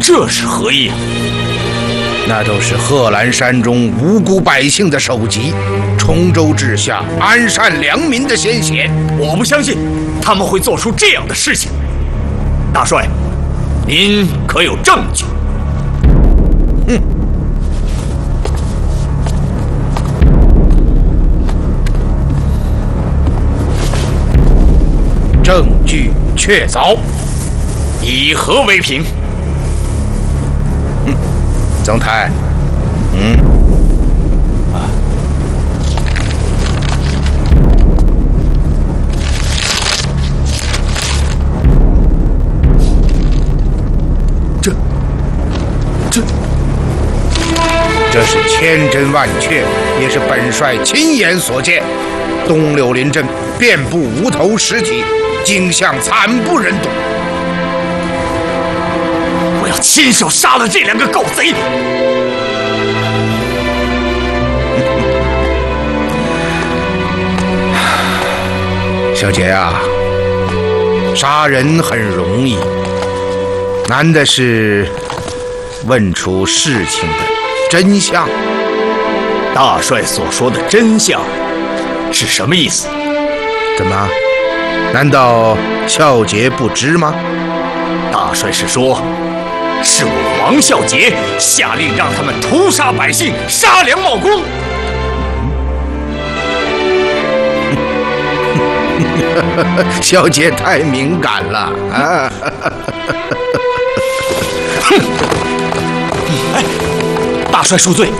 这是何意啊？ 那都是贺兰山中无辜百姓的首级，崇州治下安善良民的鲜血。 我不相信他们会做出这样的事情。大帅，您可有证据？ 证据确凿， 以何为凭？ 曾太，这是千真万确，也是本帅亲眼所见。东柳林镇遍布无头尸体，景象惨不忍睹。 我要亲手杀了这2个狗贼！ 小姐啊，杀人很容易，难的是问出事情的真相。 大帅所说的真相是什么意思？ 怎么？难道孝杰不知吗？ 大帅是说，是我王孝杰下令让他们屠杀百姓，杀良冒功。 孝杰太敏感了啊！ 哼！哎，大帅恕罪。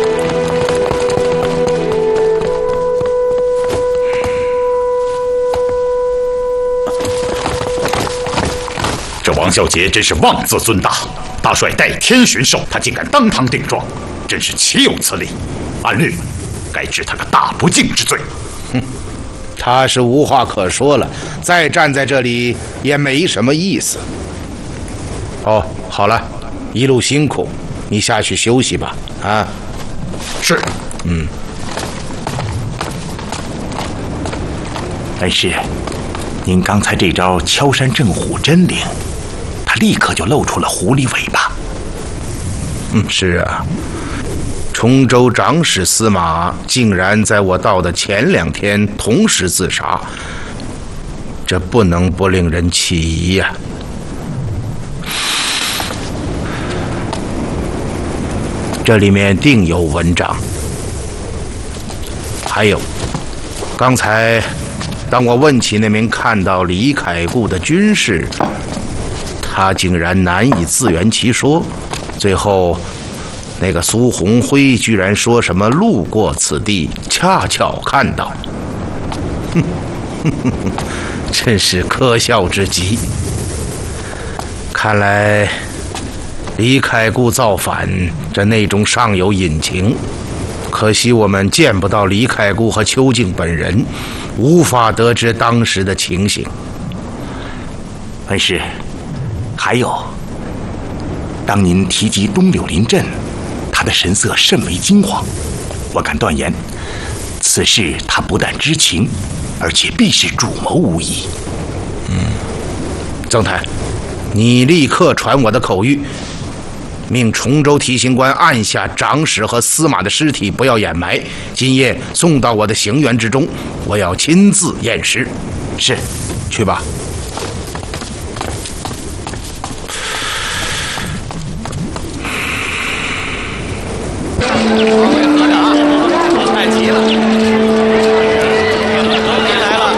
这王孝杰真是妄自尊大，大帅代天巡狩，他竟敢当堂顶撞，真是岂有此理！按律，该治他个大不敬之罪。 哼，他是无话可说了，再站在这里也没什么意思。哦，好了，一路辛苦，你下去休息吧。啊， 是。恩师，您刚才这招敲山震虎真灵，他立刻就露出了狐狸尾巴。 是啊，崇州长史司马竟然在我到的前2天同时自杀，这不能不令人起疑呀。这里面定有文章。还有，刚才当我问起那名看到李凯固的军士，他竟然难以自圆其说。最后，那个苏鸿辉居然说什么路过此地，恰巧看到，真是可笑之极。看来李凯固造反，这内中尚有隐情。可惜我们见不到李凯固和邱静本人，无法得知当时的情形。 恩师，还有，当您提及东柳林镇，他的神色甚为惊慌。我敢断言，此事他不但知情，而且必是主谋无疑。 曾太，你立刻传我的口谕，命崇州提刑官按下长史和司马的尸体，不要掩埋，今夜送到我的刑园之中，我要亲自验尸。 是， 去吧。 太急了！来了！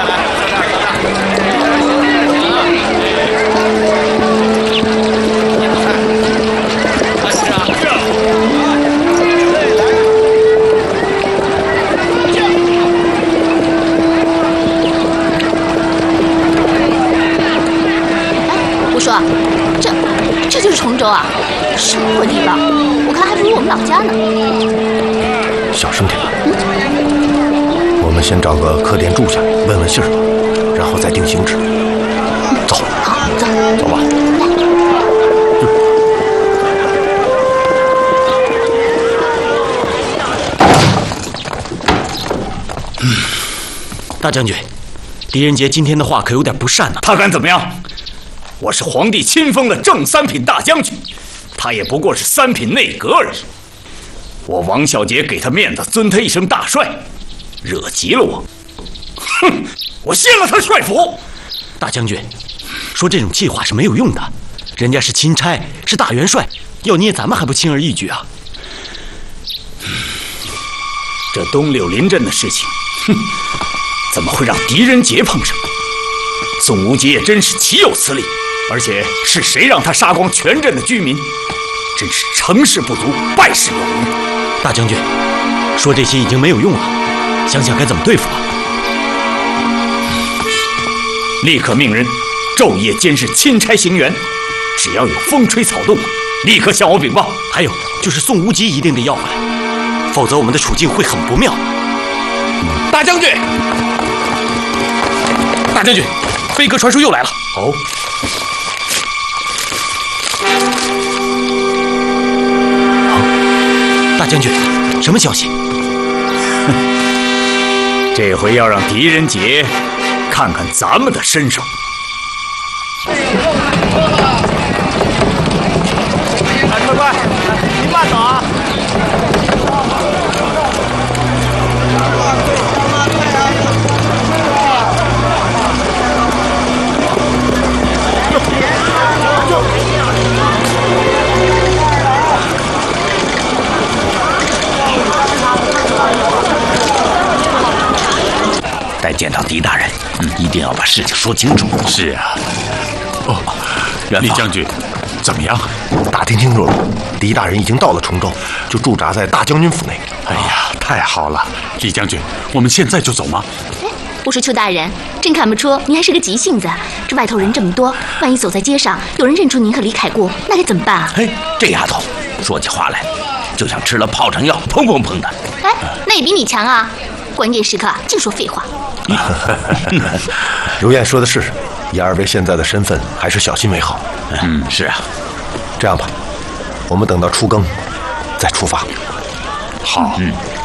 我说，这就是崇州啊，什么鬼地方？我看还不如我们老家呢。 小声点吧。我们先找个客店住下，问问信儿，然后再定行止。走， 好，走， 走吧。 大将军，狄仁杰今天的话可有点不善呢。 他敢怎么样？ 我是皇帝亲封的正三品大将军，他也不过是3品内阁而已。我王小杰给他面子，尊他一声大帅，惹急了我，哼，我卸了他帅府。 大将军，说这种计划是没有用的，人家是钦差，是大元帅，要捏咱们还不轻而易举啊！ 这东柳林镇的事情，哼，怎么会让狄仁杰碰上？宋无极也真是岂有此理！而且是谁让他杀光全镇的居民？真是成事不足，败事有余。 大将军，说这些已经没有用了，想想该怎么对付吧。 立刻命人昼夜监视钦差行辕，只要有风吹草动，立刻向我禀报。 还有就是宋无极一定得要回来，否则我们的处境会很不妙。 大将军，大将军，飞鸽传书又来了。 哦， 大将军，什么消息？ 这回要让狄仁杰看看咱们的身手。 快，您慢走啊！ 待见到狄大人，一定要把事情说清楚。 是啊。哦，李将军，怎么样？ 打听清楚了，狄大人已经到了崇州，就驻扎在大将军府内。 哎呀，太好了！李将军，我们现在就走吗？ 我说邱大人，真看不出您还是个急性子。这外头人这么多，万一走在街上，有人认出您和李凯过，那该怎么办啊？ 嘿，这丫头说起话来，就像吃了炮仗药，砰砰砰的。 哎，那也比你强啊！关键时刻净说废话。 刘晏说的是，以二位现在的身份，还是小心为好。 是啊。 这样吧，我们等到初更再出发。 好。